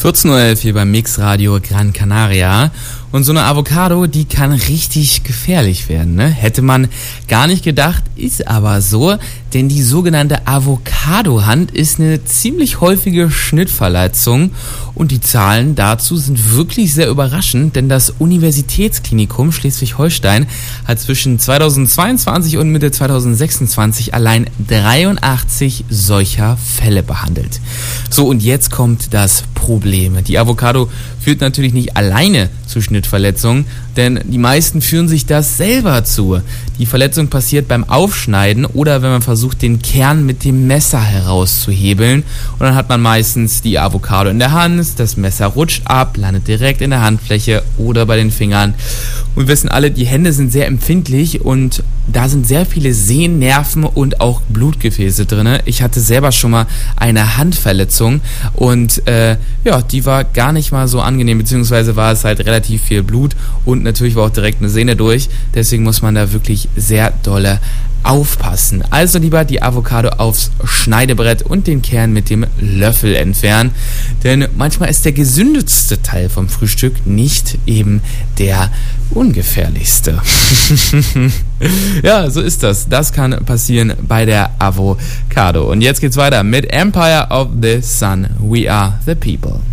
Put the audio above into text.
14:11 Uhr hier beim Mixradio Gran Canaria. Und so eine Avocado, die kann richtig gefährlich werden, ne? Hätte man gar nicht gedacht, ist aber so, denn die sogenannte Avocado-Hand ist eine ziemlich häufige Schnittverletzung und die Zahlen dazu sind wirklich sehr überraschend, denn das Universitätsklinikum Schleswig-Holstein hat zwischen 2022 und Mitte 2026 allein 83 solcher Fälle behandelt. So, und jetzt kommt das Problem. Die Avocado führt natürlich nicht alleine zu Schnittverletzungen, denn die meisten führen sich das selber zu. Die Verletzung passiert beim Aufschneiden oder wenn man versucht, den Kern mit dem Messer herauszuhebeln. Und dann hat man meistens die Avocado in der Hand, das Messer rutscht ab, landet direkt in der Handfläche oder bei den Fingern. Und wir wissen alle, die Hände sind sehr empfindlich und da sind sehr viele Sehnerven und auch Blutgefäße drin. Ich hatte selber schon mal eine Handverletzung und die war gar nicht mal so angenehm, beziehungsweise war es halt relativ viel Blut und natürlich war auch direkt eine Sehne durch. Deswegen muss man da wirklich sehr dolle aufpassen. Also lieber die Avocado aufs Schneidebrett und den Kern mit dem Löffel entfernen. Denn manchmal ist der gesündeste Teil vom Frühstück nicht eben der ungefährlichste. Ja, so ist das. Das kann passieren bei der Avocado. Und jetzt geht's weiter mit Empire of the Sun. We are the people.